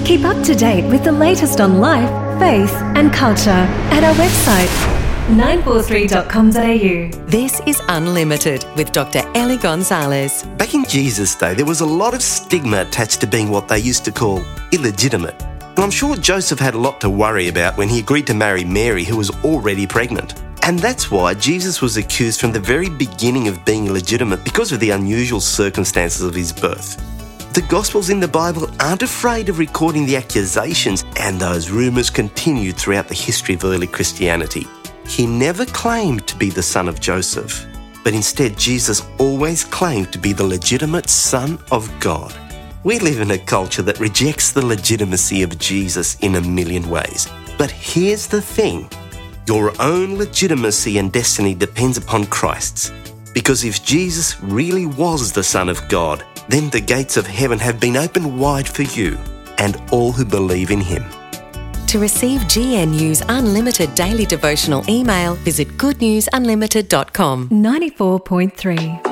Keep up to date with the latest on life, faith and culture at our website 943.com.au. This is Unlimited with Dr. Ellie Gonzalez. Back in Jesus' day, there was a lot of stigma attached to being what they used to call illegitimate. And I'm sure Joseph had a lot to worry about when he agreed to marry Mary, who was already pregnant. And that's why Jesus was accused from the very beginning of being illegitimate because of the unusual circumstances of his birth. The Gospels in the Bible aren't afraid of recording the accusations, and those rumours continued throughout the history of early Christianity. He never claimed to be the son of Joseph, but instead Jesus always claimed to be the legitimate Son of God. We live in a culture that rejects the legitimacy of Jesus in a million ways. But here's the thing. Your own legitimacy and destiny depends upon Christ's. Because if Jesus really was the Son of God, then the gates of heaven have been opened wide for you and all who believe in him. To receive GNU's Unlimited daily devotional email, visit goodnewsunlimited.com. 94.3